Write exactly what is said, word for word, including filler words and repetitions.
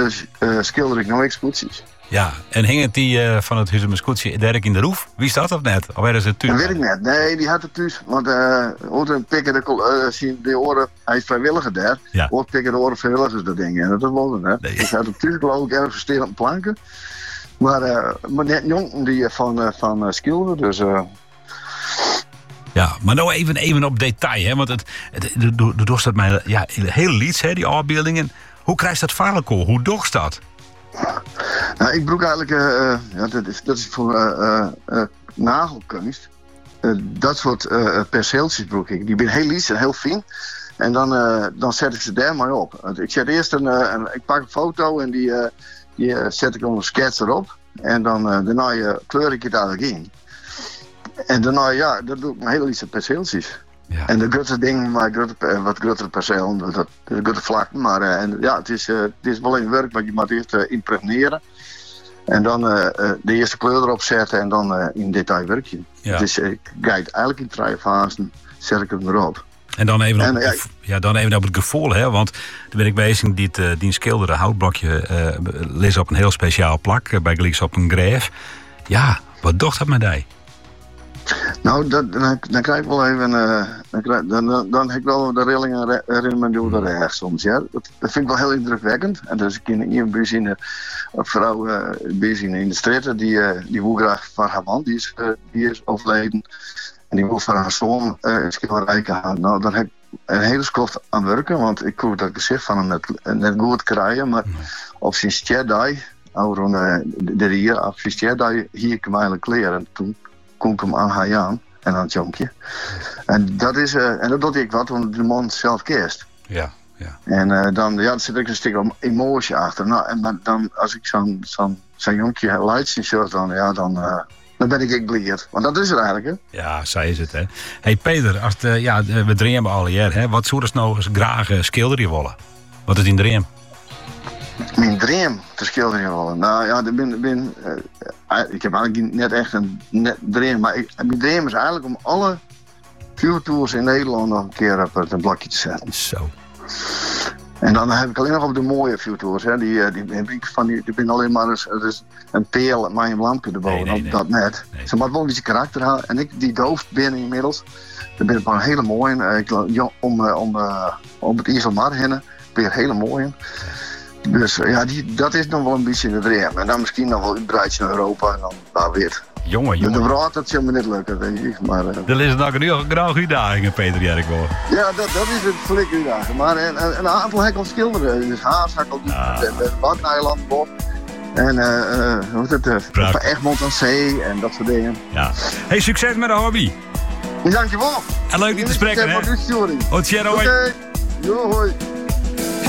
dus uh, schilder ik nou exposities. Ja, en hing het die uh, van het Huizen Scootje Dirk in de Roef? Wie is dat of net? Of werden ze thuis? Dat weet ik net. Nee, die had het thuis. Want uh, Oort pikken de, uh, zien de oren, hij is vrijwilliger daar. Ja. Oort pikken de oren vrijwilligers dat dingen. En dat was het, hè. Nee. Dus hij had het thuis geloof ik ergens stil op planken. Maar, uh, maar net jong die van, uh, van uh, schilderen, dus... Uh, Ja, maar nou even, even op detail, hè? Want het, het, het, het doorst dat mij ja, heel lieds, hè, die afbeeldingen. Hoe krijgt dat vaarlijkool? Hoe dorst dat? Nou, ik broek eigenlijk, uh, ja, dat, is, dat is voor uh, uh, uh, nagelkunst. Uh, dat soort uh, perceeltjes broek ik. Die zijn heel lies en heel fijn. En dan, uh, dan zet ik ze daar maar op. Ik zet eerst een, uh, een ik pak een foto en die, uh, die uh, zet ik onder een schets erop. En dan uh, daarna uh, kleur ik het eigenlijk in. En daarna, ja, dat doe ik met hele lieve perceeltjes. Ja. En de grote dingen, maar grote, wat grotere perceel, dat, dat, de grote vlak. Maar uh, en, ja, het is, uh, het is wel een werk, want je moet eerst uh, impregneren. En dan uh, uh, de eerste kleur erop zetten en dan uh, in detail werkje. Ja. Dus ik kijk eigenlijk in drie fasen, zet ik het erop. En dan even, en, op, ja, ja, dan even op het gevoel, hè? Want dan ben ik bezig die, uh, die schilderen houtblokje uh, lees op een heel speciaal plak, uh, bij Gleeks op een greef. Ja, wat docht dat met die? Nou, dat, dan, dan krijg ik wel even, uh, dan, krijg, dan, dan, dan heb ik wel de rillingen herinneren door de recht soms. Ja. Dat, dat vind ik wel heel indrukwekkend. En dus ik in een bezien, een vrouw uh, bezien in de straten, die, uh, die wil graag van haar man, die is, uh, die is overleden. En die wil van haar zoon uh, een schilderij gaan. Nou, dan heb ik een hele skoft aan werken, want ik kon dat gezicht van hem net, net goed krijgen. Maar mm. op zijn stjerdij, over uh, de hier, op zijn stjerdij, hier ik hem eigenlijk leren. Toen kon ik hem aan haar aan en aan het jonkje. En dat is, uh, en dat doet ik wat, want de man zelf kerst. Ja, ja. En uh, dan, ja, dan zit ik een stukje emotie achter. Nou, en dan, als ik zo'n, zo'n, zo'n jonkje lights in shirt dan, ja, dan, uh, dan ben ik blierd. Want dat is het eigenlijk, hè. Ja, zo is het, hè. Hey Peter, als het, uh, ja, we dreamen al hier, hè. Wat zou je nou eens graag uh, schilderen willen? Wat is in dream? Mijn droom te schilderen willen. Nou ja, ik, ben, ben, uh, ik heb eigenlijk net echt een net droom. Maar ik, mijn droom is eigenlijk om alle vuurtours in Nederland nog een keer op het blokje te zetten. Zo. En dan heb ik alleen nog op de mooie vuurtours. Hè. Die, die, die, van die, die ben alleen maar eens, dus een peel met een lampje erboven. Nee, nee, nee. Dat net. Nee. Ze moet wel een beetje karakter hebben. En ik die doof ben inmiddels. Dan ben ik wel een hele mooie. Ik, om, om, uh, om het IJsselmar heen. Ben ik hele mooie. Dus ja, die, dat is nog wel een beetje de dream. En dan misschien nog wel een bruidje naar Europa en dan daar weer. Jongen, jongen. De vraag, dat zal me niet lukken, denk ik. Maar, uh, er is nog een graag uitdagingen, Peter Jerk. Ja, dat, dat is het flik uitdaging. Maar een, een, een aantal hekkel schilderen. Dus Haashakkel, ah. Badnijland, Bob. En uh, uh, hoe heet het? Uh, Egmond aan Zee en dat soort dingen. Ja. Hey, succes met de hobby. Dankjewel. En leuk je te spreken, hè. Tot ziens, hoi. Oké, jo, hoi.